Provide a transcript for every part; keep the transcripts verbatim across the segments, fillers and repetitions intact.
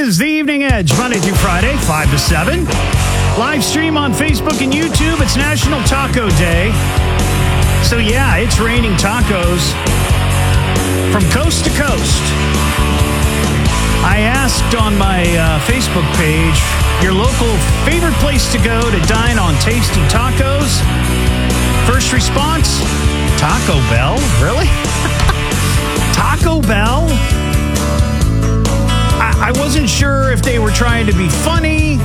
is The Evening Edge, Monday through Friday, five to seven. Live stream on Facebook and YouTube. It's National Taco Day. So yeah, it's raining tacos from coast to coast. I asked on my uh, Facebook page, your local favorite place to go to dine on tasty tacos. First response, Taco Bell? Really? Taco Bell? I, I wasn't sure if they were trying to be funny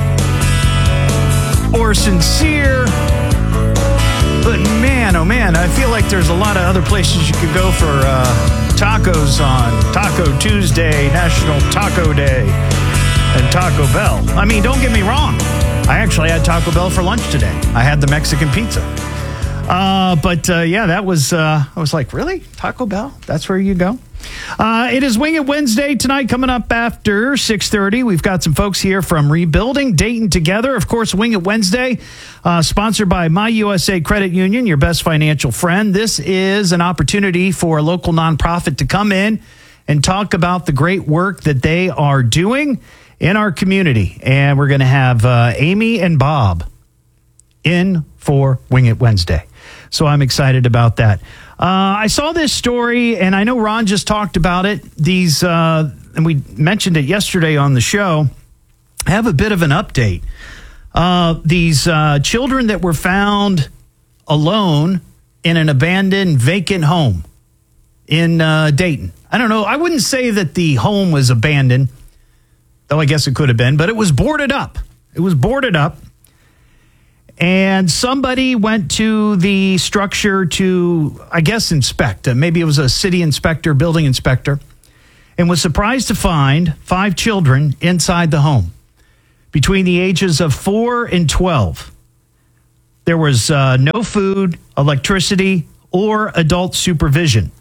or sincere. But man, oh man, I feel like there's a lot of other places you could go for uh, tacos on Taco Tuesday, National Taco Day, and Taco Bell. I mean, don't get me wrong. I actually had Taco Bell for lunch today. I had the Mexican pizza. Uh, but uh, yeah, that was, uh, I was like, really? Taco Bell? That's where you go? Uh, it is Wing It Wednesday tonight, coming up after six thirty. We've got some folks here from Rebuilding Dayton Together. Of course, Wing It Wednesday, uh, sponsored by My U S A Credit Union, your best financial friend. This is an opportunity for a local nonprofit to come in and talk about the great work that they are doing in our community. And we're going to have uh, Amy and Bob in for Wing It Wednesday. So I'm excited about that. Uh, I saw this story, and I know Ron just talked about it. These, uh, and we mentioned it yesterday on the show, have a bit of an update. Uh, these uh, children that were found alone in an abandoned, vacant home in uh, Dayton. I don't know. I wouldn't say that the home was abandoned, though I guess it could have been, but it was boarded up. It was boarded up. And somebody went to the structure to, I guess, inspect. Uh, maybe it was a city inspector, building inspector, and was surprised to find five children inside the home between the ages of four and twelve. There was uh, no food, electricity, or adult supervision.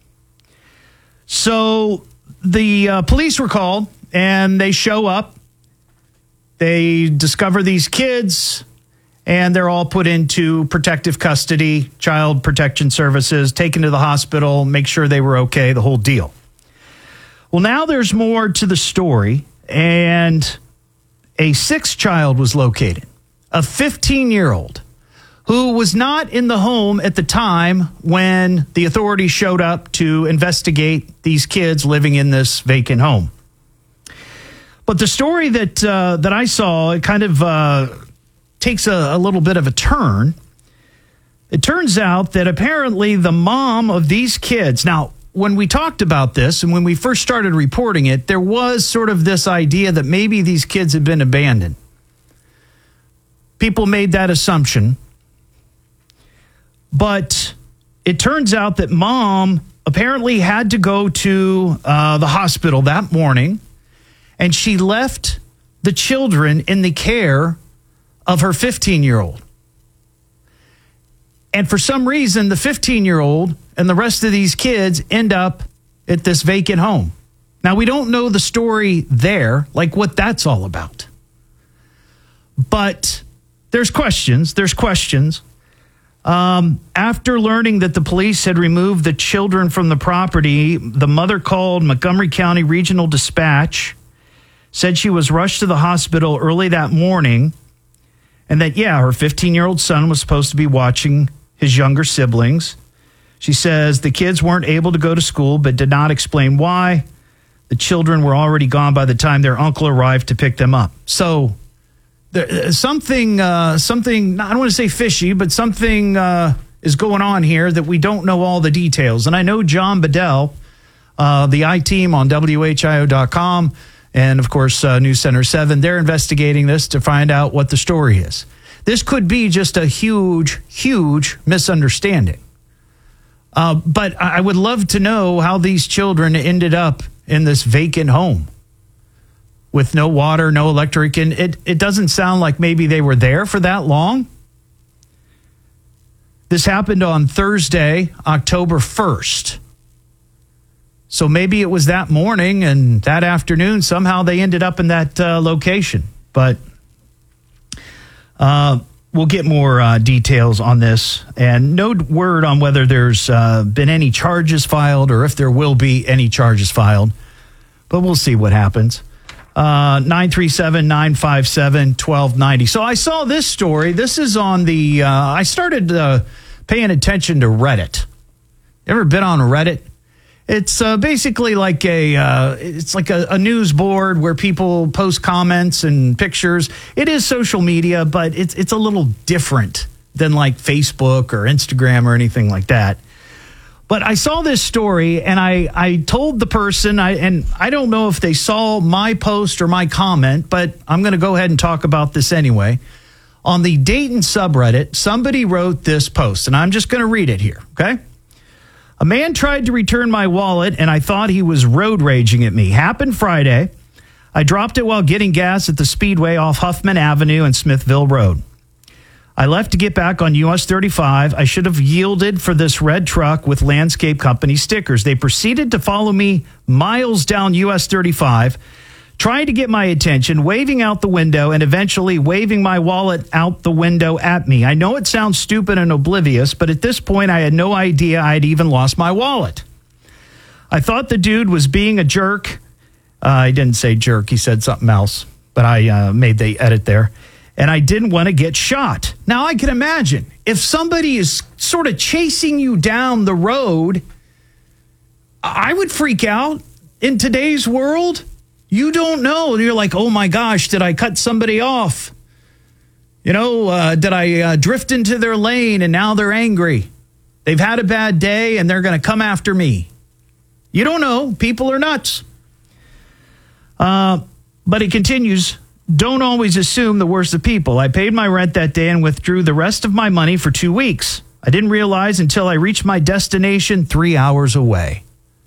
So the uh, police were called, and they show up. They discover these kids, and they're all put into protective custody, child protection services, taken to the hospital, make sure they were okay, the whole deal. Well, now there's more to the story, and a sixth child was located, a fifteen-year-old who was not in the home at the time when the authorities showed up to investigate these kids living in this vacant home. But the story that uh, that I saw, it kind of uh, takes a, a little bit of a turn. It turns out that apparently the mom of these kids, now, when we talked about this and when we first started reporting it, there was sort of this idea that maybe these kids had been abandoned. People made that assumption. But it turns out that mom apparently had to go to uh, the hospital that morning, and she left the children in the care of her fifteen-year-old. And for some reason, the fifteen-year-old and the rest of these kids end up at this vacant home. Now, we don't know the story there, like what that's all about. But there's questions. There's questions. Um, after learning that the police had removed the children from the property, the mother called Montgomery County Regional Dispatch, said she was rushed to the hospital early that morning, and that, yeah, her fifteen-year-old son was supposed to be watching his younger siblings. She says the kids weren't able to go to school, but did not explain why. The children were already gone by the time their uncle arrived to pick them up. So there, something, uh, something, I don't want to say fishy, but something uh, is going on here that we don't know all the details. And I know John Bedell, uh, the I-Team on W H I O dot com, and, of course, uh, News Center seven, they're investigating this to find out what the story is. This could be just a huge, huge misunderstanding. Uh, but I would love to know how these children ended up in this vacant home with no water, no electric. And it, it doesn't sound like maybe they were there for that long. This happened on Thursday, October first. So maybe it was that morning and that afternoon, somehow they ended up in that uh, location. But uh, we'll get more uh, details on this. And no word on whether there's uh, been any charges filed or if there will be any charges filed. But we'll see what happens. Uh, nine three seven, nine five seven, one two nine zero. So I saw this story. This is on the, uh, I started uh, paying attention to Reddit. Ever been on Reddit? It's uh, basically like a, uh, it's like a, a news board where people post comments and pictures. It is social media, but it's it's a little different than like Facebook or Instagram or anything like that. But I saw this story, and I, I told the person, I, and I don't know if they saw my post or my comment, but I'm going to go ahead and talk about this anyway. On the Dayton subreddit, somebody wrote this post, and I'm just going to read it here, okay? A man tried to return my wallet, and I thought he was road raging at me. Happened Friday. I dropped it while getting gas at the Speedway off Huffman Avenue and Smithville Road. I left to get back on U S thirty-five. I should have yielded for this red truck with Landscape Company stickers. They proceeded to follow me miles down U S thirty-five, trying to get my attention, waving out the window, and eventually waving my wallet out the window at me. I know it sounds stupid and oblivious, but at this point, I had no idea I'd even lost my wallet. I thought the dude was being a jerk. Uh, he didn't say jerk. He said something else, but I uh, made the edit there. And I didn't want to get shot. Now, I can imagine if somebody is sort of chasing you down the road, I would freak out. In today's world, you don't know. You're like, oh, my gosh, did I cut somebody off? You know, uh, did I uh, drift into their lane and now they're angry? They've had a bad day and they're going to come after me. You don't know. People are nuts. Uh, but it continues. Don't always assume the worst of people. I paid my rent that day and withdrew the rest of my money for two weeks. I didn't realize until I reached my destination three hours away.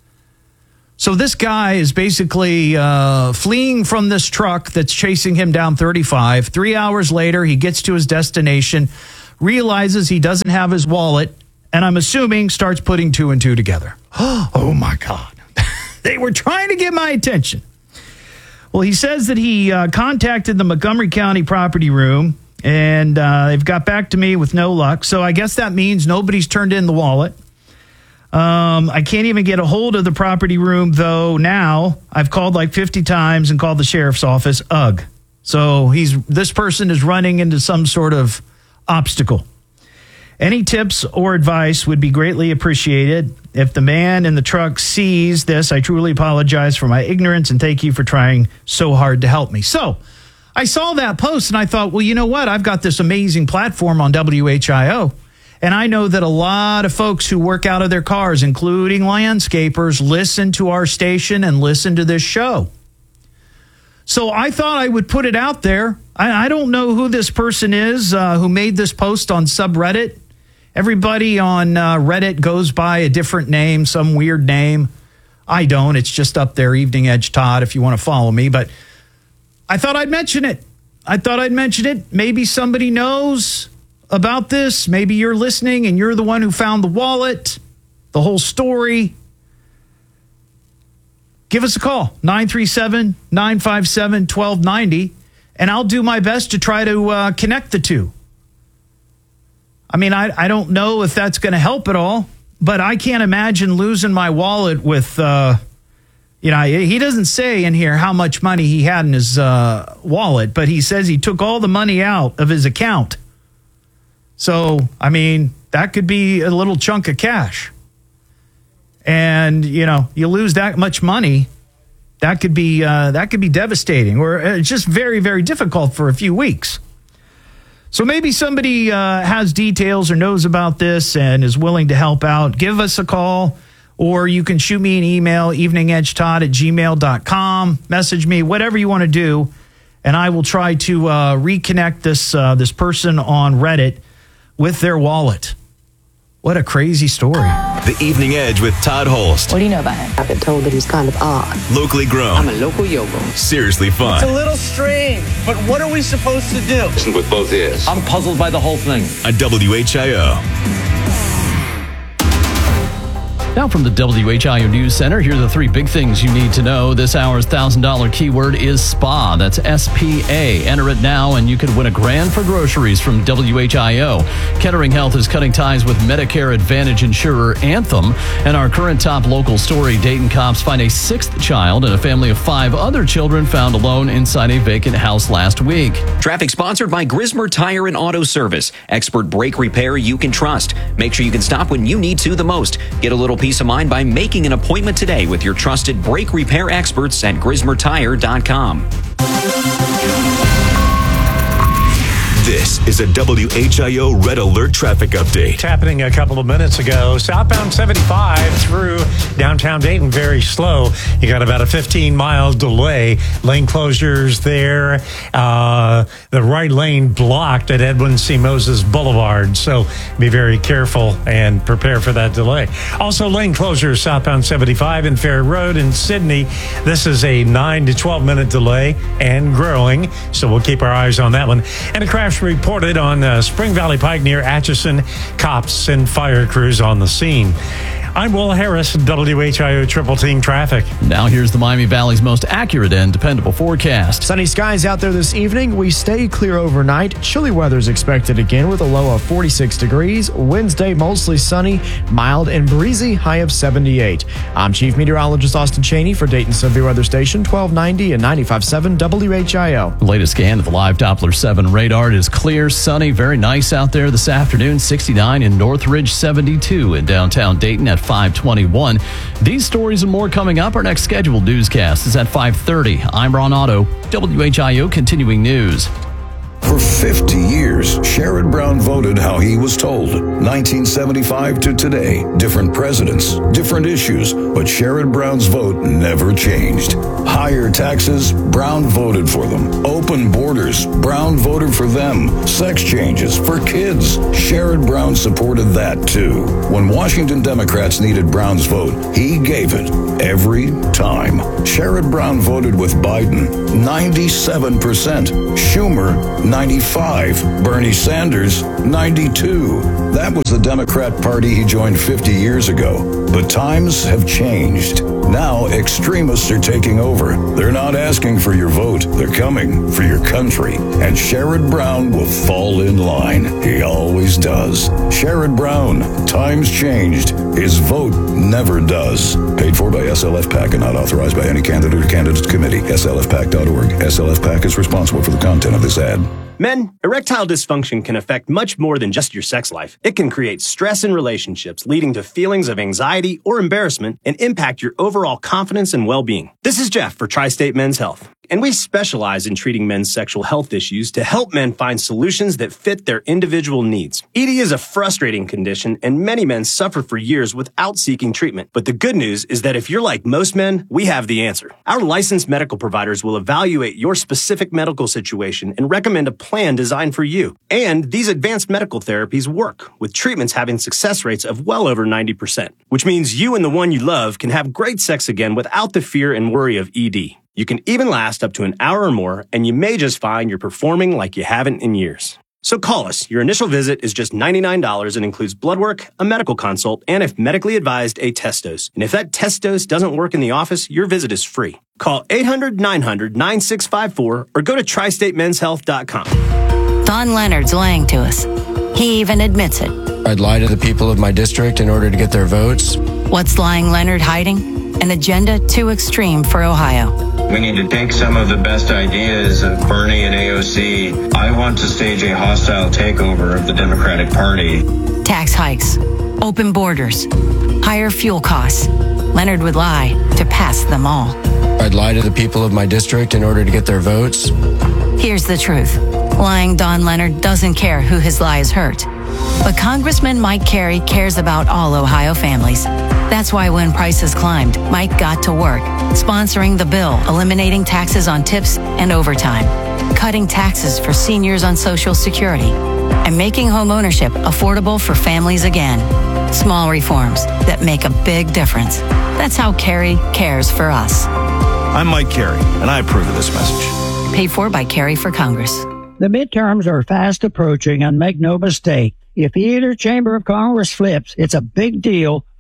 So this guy is basically uh, fleeing from this truck that's chasing him down thirty-five. Three hours later, he gets to his destination, realizes he doesn't have his wallet, and I'm assuming starts putting two and two together. Oh, my God. They were trying to get my attention. Well, he says that he uh, contacted the Montgomery County Property Room, and uh, they've got back to me with no luck. So I guess that means nobody's turned in the wallet. Um, I can't even get a hold of the property room, though, now. I've called like fifty times and called the sheriff's office. Ugh. So he's this person is running into some sort of obstacle. Any tips or advice would be greatly appreciated. If the man in the truck sees this, I truly apologize for my ignorance and thank you for trying so hard to help me. So I saw that post and I thought, well, you know what? I've got this amazing platform on W H I O. And I know that a lot of folks who work out of their cars, including landscapers, listen to our station and listen to this show. So I thought I would put it out there. I, I don't know who this person is uh, who made this post on subreddit. Everybody on uh, Reddit goes by a different name, some weird name. I don't. It's just up there, Evening Edge Todd, if you want to follow me. But I thought I'd mention it. I thought I'd mention it. Maybe somebody knows about this. Maybe you're listening and you're the one who found the wallet, the whole story. Give us a call, nine three seven, nine five seven, one two nine zero, and I'll do my best to try to uh, connect the two. I mean, I, I don't know if that's going to help at all, but I can't imagine losing my wallet with, uh, you know, he doesn't say in here how much money he had in his uh, wallet, but he says he took all the money out of his account. So, I mean, that could be a little chunk of cash. And, you know, you lose that much money, that could be uh, that could be devastating, or it's just very, very difficult for a few weeks. So maybe somebody uh, has details or knows about this and is willing to help out. Give us a call, or you can shoot me an email, eveningedgetodd at gmail dot com. Message me, whatever you want to do, and I will try to uh, reconnect this uh, this person on Reddit with their wallet. What a crazy story. The Evening Edge with Todd Holst. What do you know about him? I've been told that he's kind of odd. Locally grown. I'm a local yogo. Seriously fun. It's a little strange, but what are we supposed to do? Listen with both ears. I'm puzzled by the whole thing. On W H I O. Now from the W H I O News Center, here are the three big things you need to know. This hour's one thousand dollars keyword is SPA. That's S P A. Enter it now and you could win a grand for groceries from W H I O. Kettering Health is cutting ties with Medicare Advantage insurer Anthem. And our current top local story, Dayton cops find a sixth child and a family of five other children found alone inside a vacant house last week. Traffic sponsored by Grismer Tire and Auto Service. Expert brake repair you can trust. Make sure you can stop when you need to the most. Get a little peace of mind by making an appointment today with your trusted brake repair experts at grismer tire dot com. This is a W H I O Red Alert traffic update. It's happening a couple of minutes ago. Southbound seventy-five through downtown Dayton, very slow. You got about a fifteen mile delay. Lane closures there. Uh, the right lane blocked at Edwin C. Moses Boulevard. So be very careful and prepare for that delay. Also, lane closures southbound seventy-five in Fair Road in Sydney. This is a nine to twelve minute delay and growing. So we'll keep our eyes on that one. And a crash reported on uh, Spring Valley Pike near Atchison. Cops and fire crews on the scene. I'm Will Harris, W H I O Triple Team Traffic. Now here's the Miami Valley's most accurate and dependable forecast. Sunny skies out there this evening. We stay clear overnight. Chilly weather is expected again with a low of forty-six degrees. Wednesday, mostly sunny, mild and breezy, high of seventy-eight. I'm Chief Meteorologist Austin Cheney for Dayton Severe Weather Station, twelve ninety and ninety-five point seven W H I O. The latest scan of the live Doppler seven radar is clear, sunny, very nice out there this afternoon. sixty-nine in Northridge, seventy-two in downtown Dayton at five twenty-one. These stories and more coming up. Our next scheduled newscast is at five thirty. I'm Ron Otto, W H I O Continuing News. For fifty years, Sherrod Brown voted how he was told. nineteen seventy-five to today, different presidents, different issues, but Sherrod Brown's vote never changed. Higher taxes, Brown voted for them. Open borders, Brown voted for them. Sex changes for kids, Sherrod Brown supported that too. When Washington Democrats needed Brown's vote, he gave it every time. Sherrod Brown voted with Biden, ninety-seven percent. Schumer, ninety-five. Bernie Sanders, ninety-two. That was the Democrat Party he joined fifty years ago. But times have changed. Now extremists are taking over. They're not asking for your vote. They're coming for your country. And Sherrod Brown will fall in line. He always does. Sherrod Brown, times changed. His vote never does. Paid for by S L F PAC and not authorized by any candidate or candidates committee. S L F PAC dot org. S L F PAC is responsible for the content of this ad. Men, erectile dysfunction can affect much more than just your sex life. It can create stress in relationships, leading to feelings of anxiety or embarrassment, and impact your overall confidence and well-being. This is Jeff for Tri-State Men's Health, and we specialize in treating men's sexual health issues to help men find solutions that fit their individual needs. E D is a frustrating condition, and many men suffer for years without seeking treatment. But the good news is that if you're like most men, we have the answer. Our licensed medical providers will evaluate your specific medical situation and recommend a plan designed for you. And these advanced medical therapies work, with treatments having success rates of well over ninety percent, which means you and the one you love can have great sex again without the fear and worry of E D. You can even last up to an hour or more, and you may just find you're performing like you haven't in years. So call us. Your initial visit is just ninety-nine dollars and includes blood work, a medical consult, and if medically advised, a test dose. And if that test dose doesn't work in the office, your visit is free. Call eight hundred, nine hundred, nine six five four or go to tri state men's health dot com. Don Leonard's lying to us. He even admits it. I'd lie to the people of my district in order to get their votes. What's lying Leonard hiding? An agenda too extreme for Ohio. We need to take some of the best ideas of Bernie and A O C. I want to stage a hostile takeover of the Democratic Party. Tax hikes, open borders, higher fuel costs. Leonard would lie to pass them all. I'd lie to the people of my district in order to get their votes. Here's the truth. Lying Don Leonard doesn't care who his lies hurt. But Congressman Mike Carey cares about all Ohio families. That's why when prices climbed, Mike got to work, sponsoring the bill, eliminating taxes on tips and overtime, cutting taxes for seniors on Social Security, and making home ownership affordable for families again. Small reforms that make a big difference. That's how Carey cares for us. I'm Mike Carey, and I approve of this message. Paid for by Carey for Congress. The midterms are fast approaching, and make no mistake, if either chamber of Congress flips, it's a big deal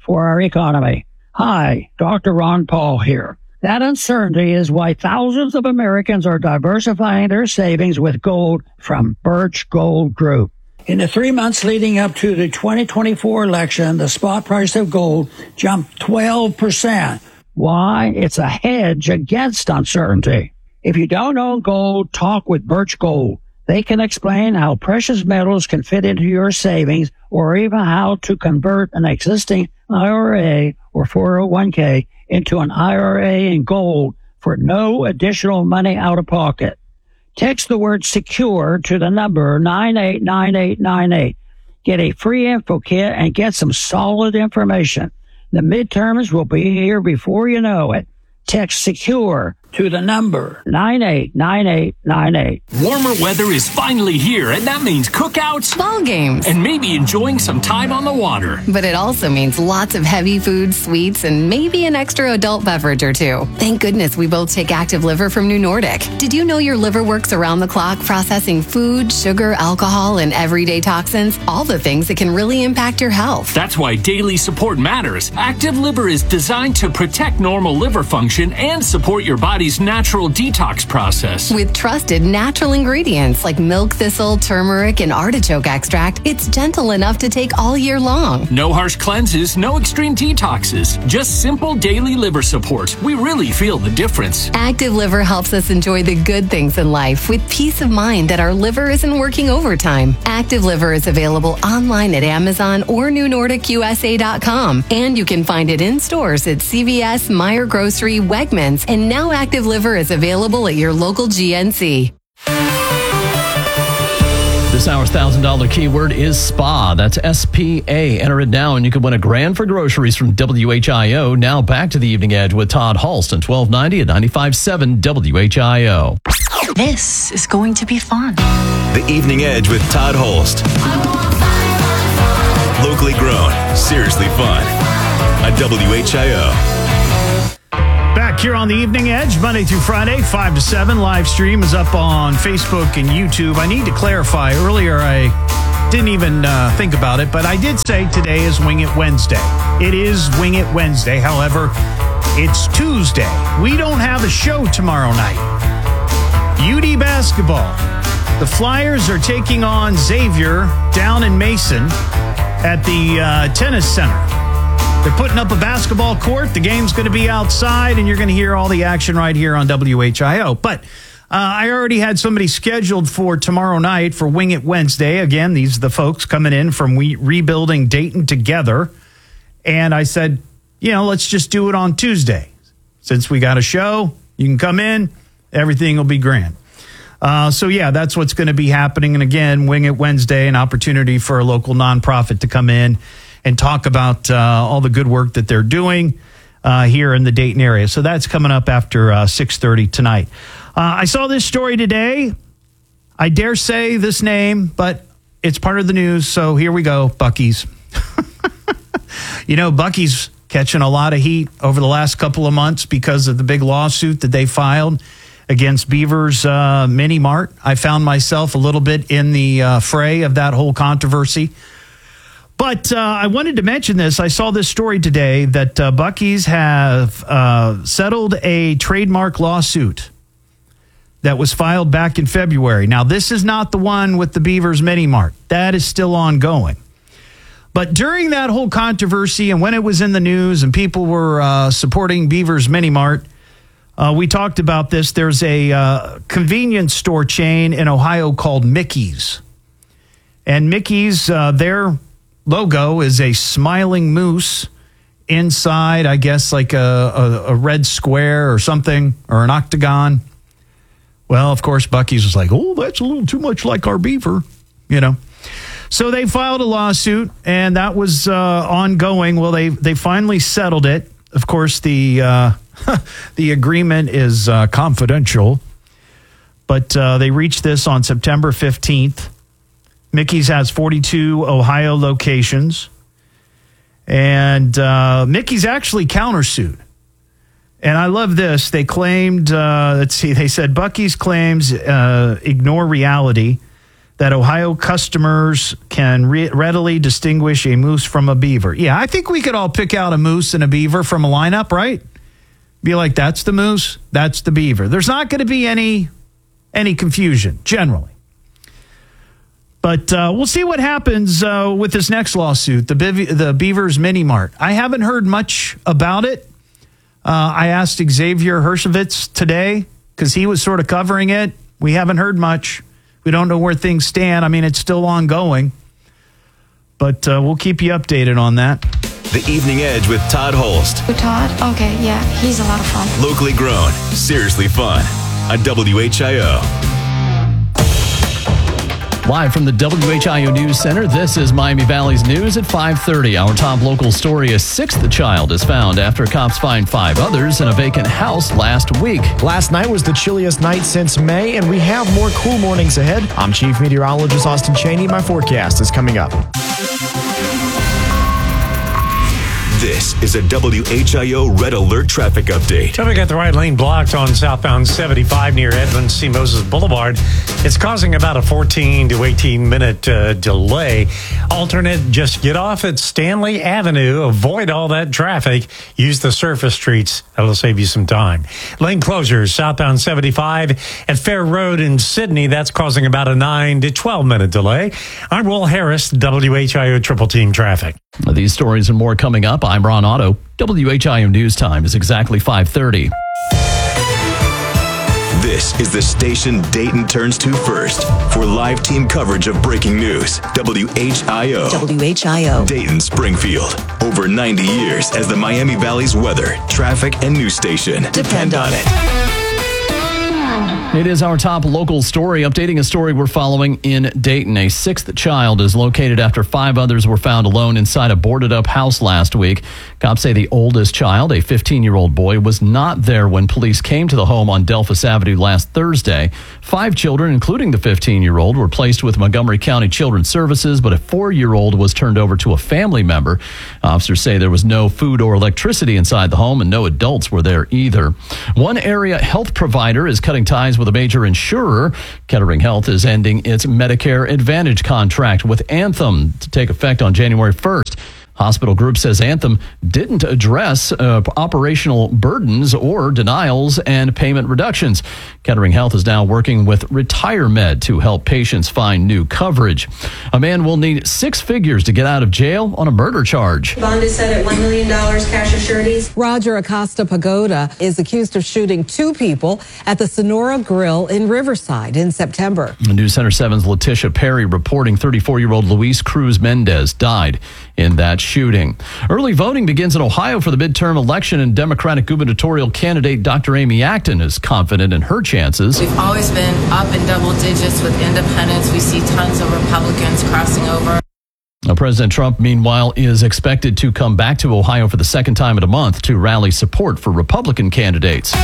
for our economy. Hi, Doctor Ron Paul here. That uncertainty is why thousands of Americans are diversifying their savings with gold from Birch Gold Group. In the three months leading up to the twenty twenty-four election, the spot price of gold jumped twelve percent. Why? It's a hedge against uncertainty. If you don't own gold, talk with Birch Gold. They can explain how precious metals can fit into your savings or even how to convert an existing I R A or four oh one k into an I R A in gold for no additional money out of pocket. Text the word secure to the number nine eight nine eight nine eight. Get a free info kit and get some solid information. The midterms will be here before you know it. Text secure to the number nine eight nine eight nine eight. Warmer weather is finally here, and that means cookouts, ball games, and maybe enjoying some time on the water. But it also means lots of heavy food, sweets, and maybe an extra adult beverage or two. Thank goodness we both take Active Liver from New Nordic. Did you know your liver works around the clock processing food, sugar, alcohol, and everyday toxins? All the things that can really impact your health. That's why daily support matters. Active Liver is designed to protect normal liver function and support your body's natural detox process. With trusted natural ingredients like milk thistle, turmeric, and artichoke extract, it's gentle enough to take all year long. No harsh cleanses, no extreme detoxes, just simple daily liver support. We really feel the difference. Active Liver helps us enjoy the good things in life with peace of mind that our liver isn't working overtime. Active Liver is available online at Amazon or new nordic u s a dot com, and you can find it in stores at C V S, Meijer Grocery, Wegmans, and now Active Liver is available at your local G N C. This hour's one thousand dollars keyword is spa. That's S P A. Enter it now and you could win a grand for groceries from W H I O. Now back to the Evening Edge with Todd Hulst on twelve ninety at ninety-five point seven W H I O. This is going to be fun. The Evening Edge with Todd Hulst. Locally grown, seriously fun. On W H I O. Back here on the Evening Edge, Monday through Friday, five to seven. Live stream is up on Facebook and YouTube. I need to clarify. Earlier, I didn't even uh, think about it, but I did say today is Wing It Wednesday. It is Wing It Wednesday. However, it's Tuesday. We don't have a show tomorrow night. U D basketball. The Flyers are taking on Xavier down in Mason at the uh, tennis center. They're putting up a basketball court. The game's going to be outside, and you're going to hear all the action right here on W H I O. But uh, I already had somebody scheduled for tomorrow night for Wing It Wednesday. Again, these are the folks coming in from we Rebuilding Dayton Together. And I said, you know, let's just do it on Tuesday. Since we got a show, you can come in. Everything will be grand. Uh, so, yeah, that's what's going to be happening. And, again, Wing It Wednesday, an opportunity for a local nonprofit to come in and talk about uh, all the good work that they're doing uh, here in the Dayton area. So that's coming up after uh, six thirty tonight. Uh, I saw this story today. I dare say this name, but it's part of the news. So here we go, Buc-ee's. You know, Buc-ee's catching a lot of heat over the last couple of months because of the big lawsuit that they filed against Beaver's uh, Mini Mart. I found myself a little bit in the uh, fray of that whole controversy. But uh, I wanted to mention this. I saw this story today that uh, Buc-ee's have uh, settled a trademark lawsuit that was filed back in February. Now, this is not the one with the Beaver's Mini Mart. That is still ongoing. But during that whole controversy and when it was in the news and people were uh, supporting Beaver's Mini Mart, uh, we talked about this. There's a uh, convenience store chain in Ohio called Mickey's. And Mickey's, uh, their logo is a smiling moose inside, I guess, like a, a, a red square or something, or an octagon. Well, of course, Buc-ee's was like, oh, that's a little too much like our Beaver, you know. So they filed a lawsuit, and that was uh, ongoing. Well, they they finally settled it. Of course, the uh, the agreement is uh, confidential, but uh, they reached this on September fifteenth. Mickey's has forty-two Ohio locations, and uh, Mickey's actually countersued. And I love this. They claimed, uh, let's see, they said Buc-ee's claims uh, ignore reality. that Ohio customers can re- readily distinguish a moose from a beaver. Yeah, I think we could all pick out a moose and a beaver from a lineup, right? Be like, that's the moose, that's the beaver. There's not going to be any any confusion, generally. But uh, we'll see what happens uh, with this next lawsuit, the, Bev- the Beavers Mini Mart. I haven't heard much about it. Uh, I asked Xavier Hershevitz today because he was sort of covering it. We haven't heard much. We don't know where things stand. I mean, it's still ongoing. But uh, we'll keep you updated on that. The Evening Edge with Todd Holst. With Todd? Okay, yeah, he's a lot of fun. Locally grown, seriously fun. On W H I O. Live from the W H I O News Center, this is Miami Valley's News at five thirty. Our top local story: a sixth child is found after cops find five others in a vacant house last week. Last night was the chilliest night since May, and we have more cool mornings ahead. I'm Chief Meteorologist Austin Cheney. My forecast is coming up. This is a W H I O Red Alert traffic update. Traffic got the right lane blocked on southbound seventy-five near Edmund C. Moses Boulevard. It's causing about a fourteen to eighteen minute uh, delay. Alternate, just get off at Stanley Avenue. Avoid all that traffic. Use the surface streets. That'll save you some time. Lane closures, southbound seventy-five at Fair Road in Sydney. That's causing about a nine to twelve minute delay. I'm Will Harris, W H I O Triple Team Traffic. These stories and more coming up. I'm Ron Otto. W H I O News Time is exactly five thirty. This is the station Dayton turns to first for live team coverage of breaking news. W H I O. W H I O. Dayton, Springfield. Over ninety years as the Miami Valley's weather, traffic, and news station. Depend on it. It is our top local story, updating a story we're following in Dayton. A sixth child is located after five others were found alone inside a boarded-up house last week. Cops say the oldest child, a fifteen-year-old boy, was not there when police came to the home on Delphus Avenue last Thursday. Five children, including the fifteen-year-old, were placed with Montgomery County Children's Services, but a four-year-old was turned over to a family member. Officers say there was no food or electricity inside the home, and no adults were there either. One area health provider is cutting ties with with a major insurer. Kettering Health is ending its Medicare Advantage contract with Anthem to take effect on January first. Hospital Group says Anthem didn't address uh, operational burdens or denials and payment reductions. Kettering Health is now working with RetireMed to help patients find new coverage. A man will need six figures to get out of jail on a murder charge. Bond is set at one million dollars cash or sureties. Roger Acosta Pagoda is accused of shooting two people at the Sonora Grill in Riverside in September. News Center seven's Letitia Perry reporting thirty-four-year-old Luis Cruz Mendez died in that shooting. Early voting begins in Ohio for the midterm election, and Democratic gubernatorial candidate Doctor Amy Acton is confident in her chances. We've always been up in double digits with independents. We see tons of Republicans crossing over. Now, President Trump, meanwhile, is expected to come back to Ohio for the second time in a month to rally support for Republican candidates.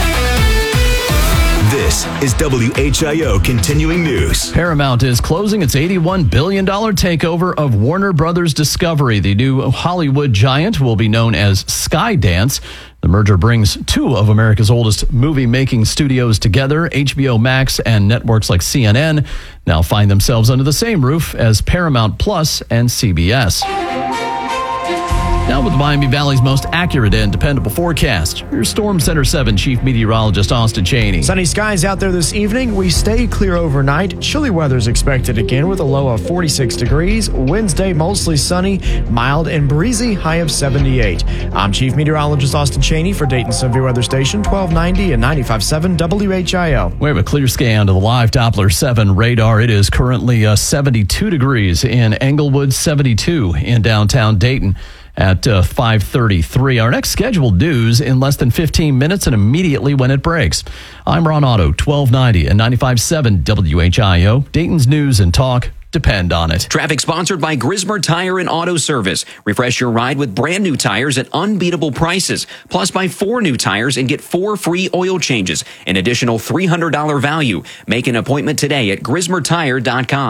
This is W H I O Continuing News. Paramount is closing its eighty-one billion dollars takeover of Warner Brothers Discovery. The new Hollywood giant will be known as Skydance. The merger brings two of America's oldest movie-making studios together. H B O Max and networks like C N N now find themselves under the same roof as Paramount Plus and C B S. Now with Miami Valley's most accurate and dependable forecast, here's Storm Center seven Chief Meteorologist Austin Cheney. Sunny skies out there this evening. We stay clear overnight. Chilly weather is expected again with a low of forty-six degrees. Wednesday, mostly sunny, mild and breezy, high of seventy-eight. I'm Chief Meteorologist Austin Cheney for Dayton Severe Weather Station twelve ninety and ninety-five point seven W H I O. We have a clear scan to the live Doppler seven radar. It is currently uh, seventy-two degrees in Englewood, seventy-two in downtown Dayton at uh, five thirty-three. Our next scheduled news in less than fifteen minutes and immediately when it breaks. I'm Ron Otto, twelve ninety and ninety-five point seven W H I O. Dayton's news and talk depend on it. Traffic sponsored by Grismer Tire and Auto Service. Refresh your ride with brand new tires at unbeatable prices. Plus, buy four new tires and get four free oil changes. An additional three hundred dollars value. Make an appointment today at grismer tire dot com.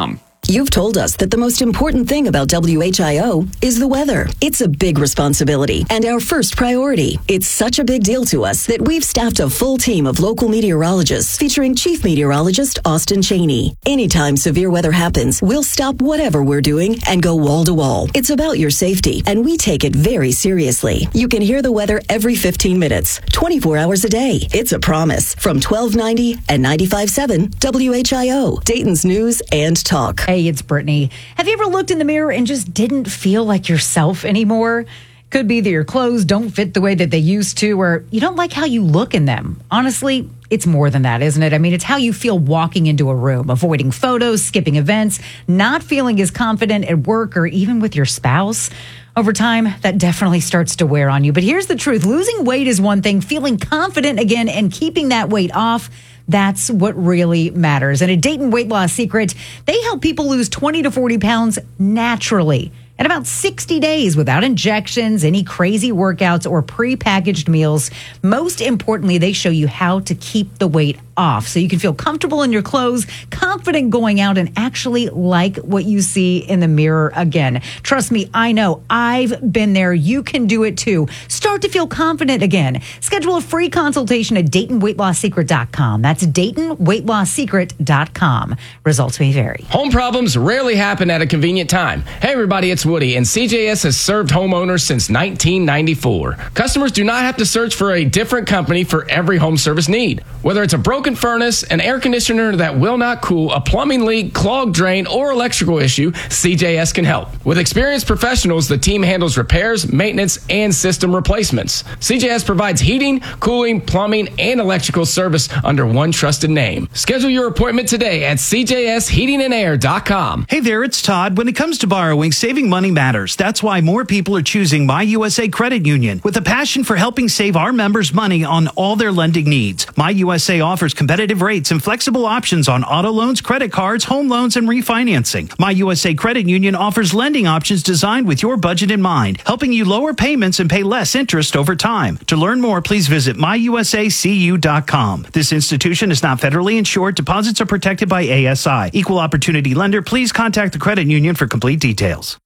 You've told us that the most important thing about W H I O is the weather. It's a big responsibility and our first priority. It's such a big deal to us that we've staffed a full team of local meteorologists featuring Chief Meteorologist Austin Cheney. Anytime severe weather happens, we'll stop whatever we're doing and go wall to wall. It's about your safety, and we take it very seriously. You can hear the weather every fifteen minutes, twenty-four hours a day. It's a promise from twelve ninety and ninety-five point seven W H I O, Dayton's News and Talk. Hey, it's Brittany. Have you ever looked in the mirror and just didn't feel like yourself anymore? Could be that your clothes don't fit the way that they used to, or you don't like how you look in them. Honestly, it's more than that, isn't it? I mean, it's how you feel walking into a room, avoiding photos, skipping events, not feeling as confident at work or even with your spouse. Over time, that definitely starts to wear on you. But here's the truth. Losing weight is one thing. Feeling confident again and keeping that weight off, that's what really matters. And at Dayton Weight Loss Secret, they help people lose twenty to forty pounds naturally in about sixty days without injections, any crazy workouts, or prepackaged meals. Most importantly, they show you how to keep the weight off so you can feel comfortable in your clothes, confident going out, and actually like what you see in the mirror again. Trust me, I know. I've been there. You can do it too. Start to feel confident again. Schedule a free consultation at Dayton Weight Loss Secret dot com. That's Dayton Weight Loss Secret dot com. Results may vary. Home problems rarely happen at a convenient time. Hey everybody, it's Woody, and C J S has served homeowners since nineteen ninety-four. Customers do not have to search for a different company for every home service need. Whether it's a broken furnace, an air conditioner that will not cool, a plumbing leak, clogged drain, or electrical issue, C J S can help. With experienced professionals, the team handles repairs, maintenance, and system replacements. C J S provides heating, cooling, plumbing, and electrical service under one trusted name. Schedule your appointment today at C J S heating and air dot com. Hey there, it's Todd. When it comes to borrowing, saving money matters. That's why more people are choosing My U S A Credit Union. With a passion for helping save our members money on all their lending needs, My U S A offers competitive rates and flexible options on auto loans, credit cards, home loans, and refinancing. My U S A Credit Union offers lending options designed with your budget in mind, helping you lower payments and pay less interest over time. To learn more, please visit my u s a c u dot com. This institution is not federally insured. Deposits are protected by A S I. Equal opportunity lender. Please contact the credit union for complete details.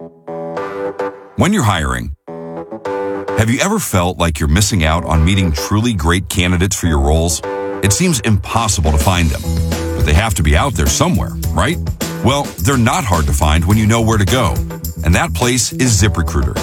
When you're hiring, have you ever felt like you're missing out on meeting truly great candidates for your roles? It seems impossible to find them, but they have to be out there somewhere, right? Well, they're not hard to find when you know where to go, and that place is ZipRecruiter.